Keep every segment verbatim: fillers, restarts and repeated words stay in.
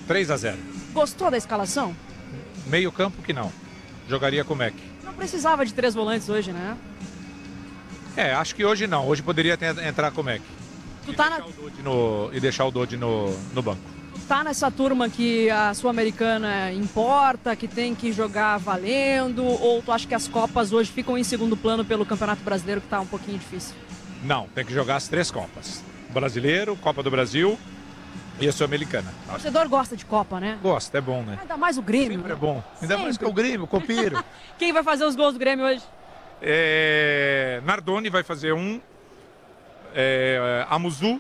três a zero. Gostou da escalação? Meio campo que não. Jogaria com o Mac. Não precisava de três volantes hoje, né? É, acho que hoje não. Hoje poderia ter, entrar com o Mac. Tu E tá, deixar na, o Dodge no, e deixar o Dodge no, no banco. tu tá nessa turma que a Sul-Americana importa, que tem que jogar valendo, ou tu acha que as Copas hoje ficam em segundo plano pelo Campeonato Brasileiro, que tá um pouquinho difícil? Não, tem que jogar as três Copas. Brasileiro, Copa do Brasil e a Sul-Americana. O torcedor gosta de Copa, né? Gosta, é bom, né? Ainda mais o Grêmio. Sempre é né? bom. Ainda mais que o Grêmio, o Copiro. Quem vai fazer os gols do Grêmio hoje? É, Nardoni vai fazer um. É, Amuzu.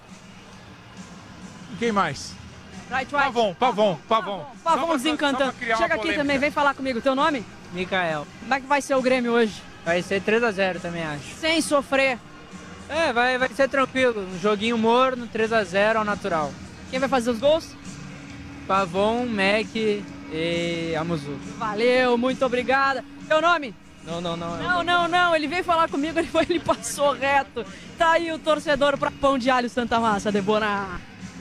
E quem mais? Right, right. Pavon, Pavon, Pavon. Pavon desencantando. Chega aqui também, vem falar comigo. Teu nome? Mikael. Como é que vai ser o Grêmio hoje? Vai ser três a zero também, acho. Sem sofrer. É, vai, vai ser tranquilo. Um joguinho morno, três a zero ao natural. Quem vai fazer os gols? Pavon, Mac e Amuzu. Valeu, muito obrigada. Teu nome? Não, não, não. Não, não, não. Ele veio falar comigo, ele, foi, ele passou reto. Tá aí o torcedor pra Pão de Alho Santa Massa, Debona.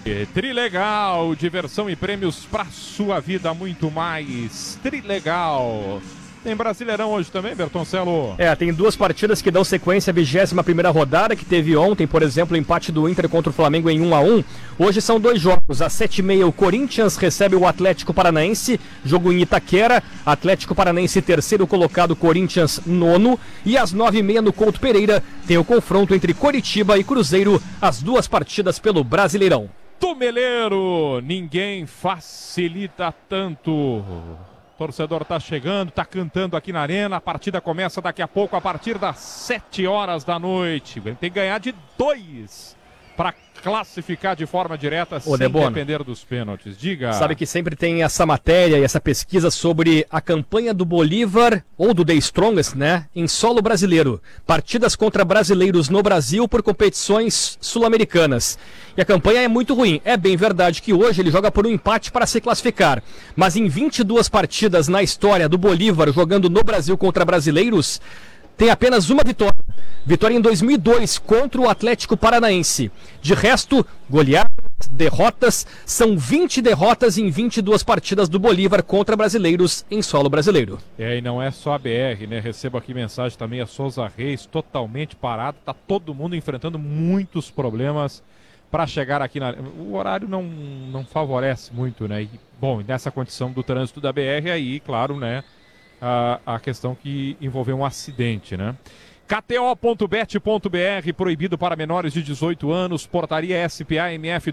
Trilegal, diversão e prêmios pra sua vida, muito mais. Trilegal. Tem Brasileirão hoje também, Bertoncelo? É, tem duas partidas que dão sequência à vigésima primeira rodada, que teve ontem, por exemplo, o empate do Inter contra o Flamengo em um a um. Hoje são dois jogos. Às sete e meia o Corinthians recebe o Atlético Paranaense, jogo em Itaquera. Atlético Paranaense terceiro colocado, Corinthians nono. E às nove e meia no Couto Pereira tem o confronto entre Coritiba e Cruzeiro, as duas partidas pelo Brasileirão. Tumeleiro, ninguém facilita tanto. Torcedor tá chegando, tá cantando aqui na arena. A partida começa daqui a pouco, a partir das sete horas da noite. Tem que ganhar de dois para classificar de forma direta, Ô, sem Debona, depender dos pênaltis. Diga. Sabe que sempre tem essa matéria e essa pesquisa sobre a campanha do Bolívar, ou do The Strongest, né, em solo brasileiro. Partidas contra brasileiros no Brasil por competições sul-americanas. E a campanha é muito ruim. É bem verdade que hoje ele joga por um empate para se classificar. Mas em vinte e duas partidas na história do Bolívar jogando no Brasil contra brasileiros, tem apenas uma vitória. Vitória em dois mil e dois contra o Atlético Paranaense. De resto, goleadas, derrotas. São vinte derrotas em vinte e duas partidas do Bolívar contra brasileiros em solo brasileiro. É, e não é só a B R, né? Recebo aqui mensagem também, a Souza Reis, totalmente parado. Tá todo mundo enfrentando muitos problemas para chegar aqui na... O horário não, não favorece muito, né? E, bom, nessa condição do trânsito da B R aí, claro, né? A, a questão que envolveu um acidente, né? K T O ponto bet ponto B R, proibido para menores de dezoito anos, portaria S P A M F